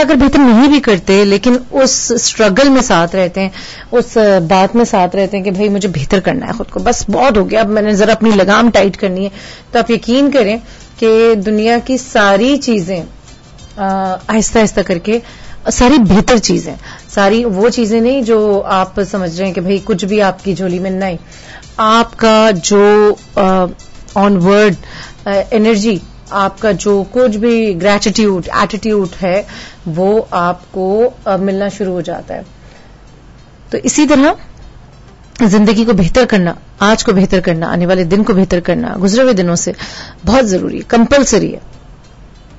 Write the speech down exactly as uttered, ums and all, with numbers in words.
अगर बेहतर नहीं भी करते लेकिन उस स्ट्रगल में साथ रहते हैं, उस बात में साथ रहते हैं कि भाई मुझे बेहतर करना है खुद को, बस बहुत हो गया, अब मैंने जरा अपनी लगाम टाइट करनी है, तो आप यकीन करें कि दुनिया की सारी चीजें आहिस्ता आहिस्ता करके, सारी बेहतर चीजें, सारी वो चीजें नहीं जो आप समझ रहे हैं कि भाई कुछ भी आपकी झोली में, नहीं, आपका जो ऑनवर्ड एनर्जी, आपका जो कुछ भी ग्रेटिट्यूड एटीट्यूड है वो आपको uh, मिलना शुरू हो जाता है। तो इसी तरह जिंदगी को बेहतर करना, आज को बेहतर करना, आने वाले दिन को बेहतर करना गुजरे हुए दिनों से बहुत जरूरी है, कंपल्सरी है।